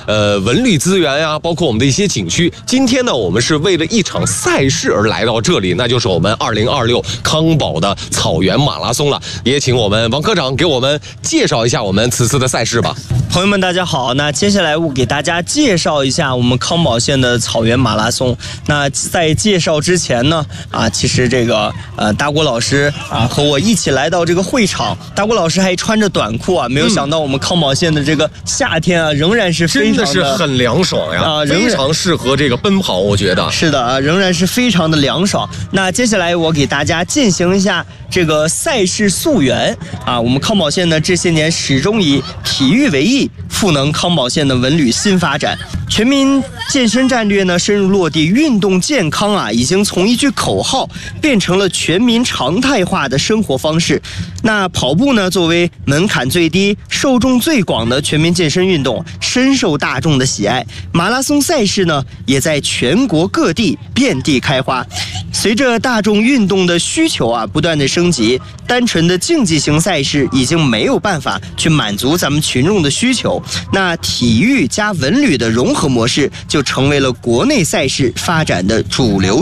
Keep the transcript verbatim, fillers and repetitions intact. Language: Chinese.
呃文旅资源呀、啊，包括我们的一些景区。今天呢，我们是为了一场赛事而来到这里，那就是我们二零二六康宝的草原马拉松了。也请我们王科长给我们介绍一下我们此次的赛事吧。 朋友们，大家好。那接下来我给大家介绍一下我们康宝县的草原马拉松。那在介绍之前呢，啊，其实这个呃大郭老师啊和我一起来到这个会场，大郭老师还穿着短裤啊，没有想到我们康宝县的这个夏天啊，仍然是非常的真的是很凉爽呀，啊，非常适合这个奔跑，我觉得是的啊，仍然是非常的凉爽。那接下来我给大家进行一下这个赛事溯源啊，我们康宝县呢这些年始终以体育为义，赋能康宝县的文旅新发展。全民健身战略呢深入落地，运动健康啊已经从一句口号变成了全民常态化的生活方式。那跑步呢作为门槛最低、受众最广的全民健身运动，深受大众的喜爱。马拉松赛事呢也在全国各地遍地开花。随着大众运动的需求啊不断的升级，单纯的竞技型赛事已经没有办法去满足咱们群众的需求，那体育加文旅的融合模式就成为了国内赛事发展的主流